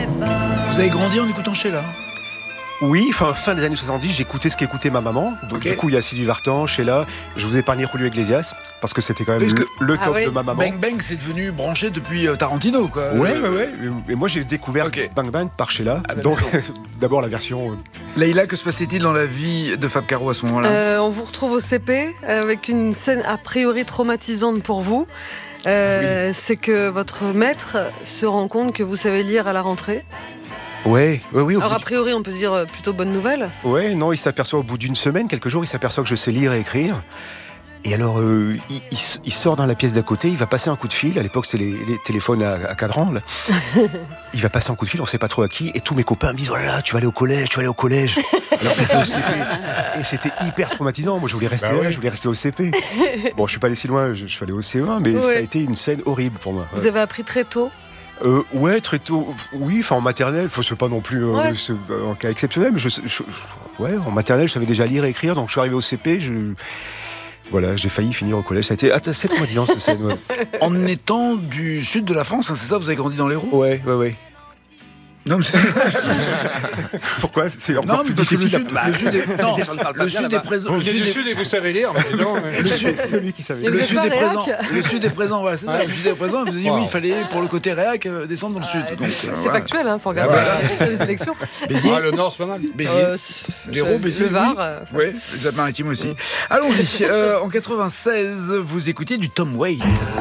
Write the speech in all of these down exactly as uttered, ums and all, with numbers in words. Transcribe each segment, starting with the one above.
Vous avez grandi en écoutant Sheila? Oui, fin, fin des années soixante-dix, j'écoutais ce qu'écoutait ma maman. Donc, okay. Du coup, il y a Sylvie Vartan, Sheila. Je vous ai épargné Julio Iglesias, parce que c'était quand même le, le top ah, oui. de ma maman. Bang Bang, c'est devenu branché depuis euh, Tarantino, quoi. Ouais, ouais, ouais. Et moi, j'ai découvert okay. Bang Bang par Sheila. Ah, donc, d'abord la version. Euh... Leïla, que se passait-il dans la vie de Fab Caro à ce moment-là? euh, On vous retrouve au C P avec une scène a priori traumatisante pour vous. Euh, oui. C'est que votre maître se rend compte que vous savez lire à la rentrée. Ouais, ouais, oui. Alors a priori, on peut se dire plutôt bonne nouvelle. Ouais, non, il s'aperçoit au bout d'une semaine, quelques jours, il s'aperçoit que je sais lire et écrire. Et alors, euh, il, il, il sort dans la pièce d'à côté, il va passer un coup de fil. À l'époque, c'est les, les téléphones à, à cadran. Là. Il va passer un coup de fil, on ne sait pas trop à qui. Et tous mes copains me disent, oh là là, tu vas aller au collège, tu vas aller au collège. Alors j'étais au C P. Et c'était hyper traumatisant. Moi, je voulais rester bah là, ouais. je voulais rester au C P. Bon, je ne suis pas allé si loin, je, je suis allé au C E un, mais ouais. ça a été une scène horrible pour moi. Vous ouais. avez appris très tôt? Euh, ouais, très tôt. Oui, enfin en maternelle. Faut, c'est pas non plus euh, ouais. c'est un cas exceptionnel, mais je, je, je, ouais, en maternelle, je savais déjà lire et écrire. Donc je suis arrivé au C P. Je, voilà, j'ai failli finir au collège. Ça a été assez traumatisant cette scène. Ouais. En étant du sud de la France, hein, c'est ça? Vous avez grandi dans l'Hérault? Ouais, ouais, ouais. Non, mais pourquoi? C'est encore non, plus parce difficile. Que le sud, le sud est, non, le sud est présent. Vous venez du sud et vous savez lire. Mais non, mais... Le sud, c'est celui qui savait. Le sud est présent. Le sud est présent. Voilà, c'est ouais. Le sud est présent. Vous avez dit wow. oui, il fallait pour le côté réac euh, descendre dans le sud. Ah, donc, c'est euh, c'est voilà. factuel, hein. Faut regarder ah, ouais. les élections. Béziers. Ah, le Nord, c'est pas mal. Béziers. Euh, L'Hérault, Béziers. Le Var. Euh, oui, les Alpes-Maritimes aussi. Allons-y. Euh, en quatre-vingt-seize, vous écoutiez du Tom Waits.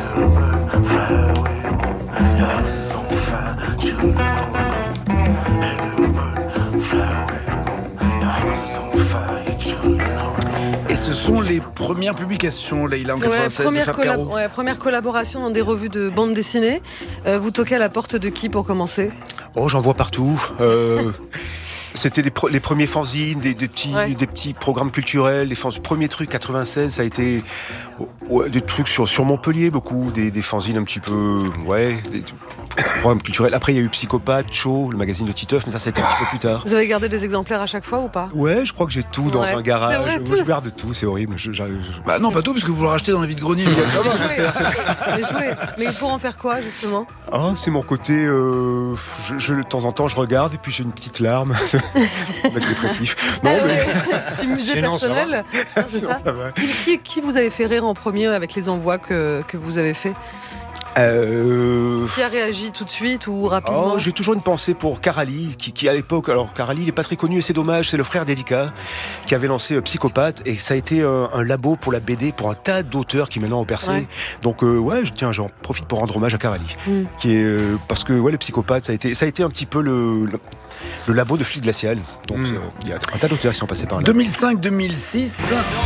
Et ce sont les premières publications, Leïla, en quatre-vingt-seize, ouais, première, de Fab Caro. collab- ouais, première collaboration dans des revues de bande dessinée. Euh, vous toquez à la porte de qui pour commencer? Oh, j'en vois partout. Euh... C'était les, pre- les premiers fanzines, des, des, petits, ouais. des petits programmes culturels. Les fanzines. Premier truc, quatre-vingt-seize, ça a été ouais, des trucs sur, sur Montpellier, beaucoup, des, des fanzines un petit peu, ouais, des programmes culturels. Après, il y a eu Psychopathe, Cho, le magazine de Titeuf, mais ça, ça a été un petit peu plus tard. Vous avez gardé des exemplaires à chaque fois ou pas? Ouais, je crois que j'ai tout dans ouais. un garage. Vrai, Moi, je garde tout, c'est horrible. Je, je, je... Bah non, pas tout, parce que vous le rachetez dans les vides-greniers. Les jouets. Mais pour en faire quoi, justement? Ah, c'est mon côté. Euh, je, je, de temps en temps, je regarde et puis j'ai une petite larme. Mec dépressif. Non, ah, mais... ouais. Petit musée personnel. Non, c'est ça, ça va. Qui, qui, qui vous avez fait rire en premier avec les envois que, que vous avez fait? Euh... Qui a réagi tout de suite ou rapidement? Oh, j'ai toujours une pensée pour Karali, qui, qui à l'époque, alors Karali, il est pas très connu et c'est dommage, c'est le frère d'Edika, qui avait lancé euh, Psychopathe, et ça a été euh, un labo pour la B D, pour un tas d'auteurs qui maintenant ont percé. Ouais. Donc euh, ouais, je, tiens, j'en profite pour rendre hommage à Karali, mm. qui est euh, parce que ouais, le Psychopathe, ça a été, ça a été un petit peu le, le, le labo de Fluide Glacial. Donc il mm. y a un tas d'auteurs qui sont passés par là. deux mille cinq deux mille six.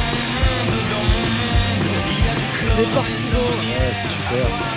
Les Portivo. Ouais, c'est super. Ça.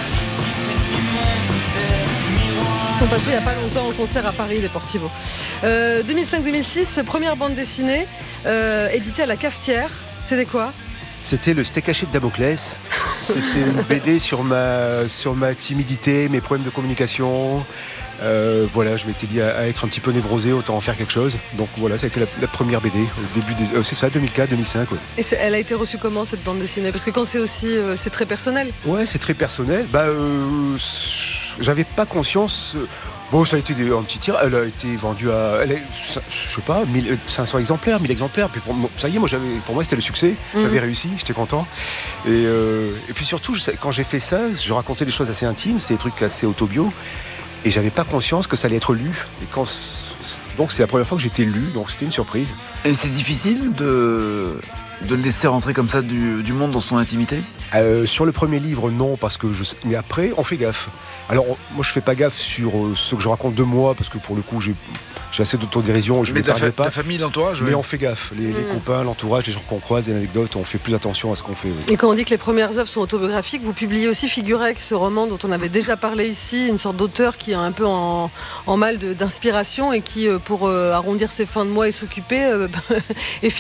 Ils sont passés il n'y a pas longtemps en concert à Paris, les Portivo. Euh, deux mille cinq deux mille six, première bande dessinée, euh, éditée à la Cafetière. C'était quoi? C'était le steak haché de Damoclès. C'était une B D sur ma, sur ma timidité, mes problèmes de communication. Euh, voilà, je m'étais dit à, à être un petit peu névrosé, autant en faire quelque chose. Donc voilà, ça a été la, la première B D au début des, euh, c'est ça, deux mille quatre deux mille cinq. Ouais. Et elle a été reçue comment, cette bande dessinée? Parce que quand c'est aussi, euh, c'est très personnel. Ouais, c'est très personnel. Bah, euh, j'avais pas conscience. Euh, bon, ça a été des, un petit tir. Elle a été vendue à, elle est, je sais pas, mille cinq cents exemplaires, mille exemplaires. Puis pour, ça y est, moi, j'avais, pour moi, c'était le succès. Mmh. J'avais réussi, j'étais content. Et, euh, et puis surtout, je, quand j'ai fait ça, je racontais des choses assez intimes, c'est des trucs assez autobio. Et j'avais pas conscience que ça allait être lu. Et quand donc c'est la première fois que j'étais lu, donc c'était une surprise. Et c'est difficile de de le laisser rentrer comme ça du, du monde dans son intimité? euh, Sur le premier livre, non, parce que je. Mais après, on fait gaffe. Alors moi, je fais pas gaffe sur euh, ce que je raconte de moi, parce que pour le coup, j'ai, j'ai assez d'autodérision. Je mais ne ta, fa- pas. ta famille, l'entourage. Mais ouais. on fait gaffe. Les, mmh. les copains, l'entourage, les gens qu'on croise, les anecdotes, on fait plus attention à ce qu'on fait. Oui. Et quand on dit que les premières œuvres sont autobiographiques, vous publiez aussi Figurec, ce roman dont on avait déjà parlé ici, une sorte d'auteur qui est un peu en, en mal de, d'inspiration et qui, pour euh, arrondir ses fins de mois et s'occuper, euh, est